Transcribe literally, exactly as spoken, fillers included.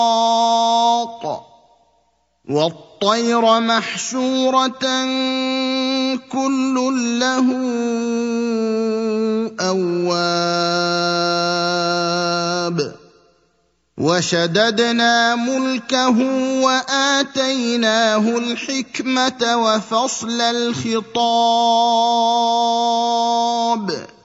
وَالطَّيْرَ مَحْشُورَةً كُلٌّ لَّهُ أَوَّابٌ وَشَدَدْنَا مُلْكَهُ وَآتَيْنَاهُ الْحِكْمَةَ وَفَصْلَ الْخِطَابِ